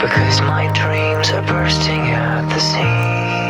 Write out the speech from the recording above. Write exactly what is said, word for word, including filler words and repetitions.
Because my dreams are bursting at the seams.